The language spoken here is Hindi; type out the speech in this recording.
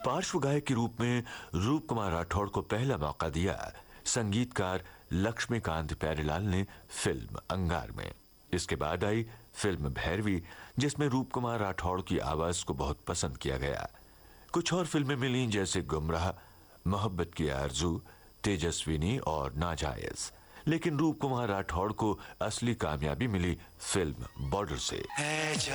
पार्श्व गायक के रूप में रूप कुमार राठौड़ को पहला मौका दिया संगीतकार लक्ष्मीकांत प्यारेलाल ने फिल्म अंगार में। इसके बाद आई फिल्म भैरवी, जिसमें रूप कुमार राठौड़ की आवाज को बहुत पसंद किया गया। कुछ और फिल्में मिली जैसे गुमराह, मोहब्बत की आरजू, तेजस्विनी और नाजायज। लेकिन रूप कुमार राठौड़ को असली कामयाबी मिली फिल्म बॉर्डर से।